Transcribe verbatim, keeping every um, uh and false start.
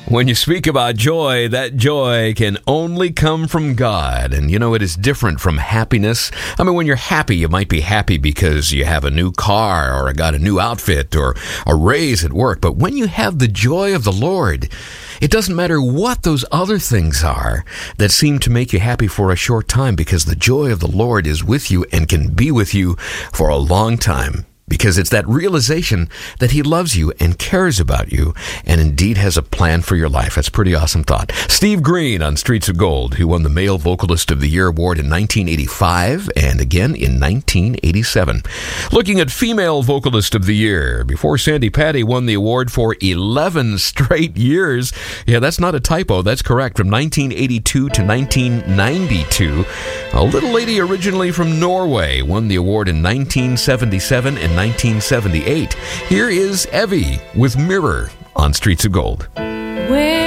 When you speak about joy, that joy can only come from God. And, you know, it is different from happiness. I mean, when you're happy, you might be happy because you have a new car or got a new outfit or a raise at work. But when you have the joy of the Lord, it doesn't matter what those other things are that seem to make you happy for a short time, because the joy of the Lord is with you and can be with you for a long time. Because it's that realization that He loves you and cares about you and indeed has a plan for your life. That's a pretty awesome thought. Steve Green on Streets of Gold, who won the Male Vocalist of the Year award in nineteen eighty-five and again in nineteen eighty-seven. Looking at Female Vocalist of the Year, before Sandi Patty won the award for eleven straight years. Yeah, that's not a typo. That's correct. From nineteen eighty-two to nineteen ninety-two. A little lady originally from Norway won the award in nineteen seventy-seven and nineteen seventy-eight. Here is Evie with Mirror on Streets of Gold. Where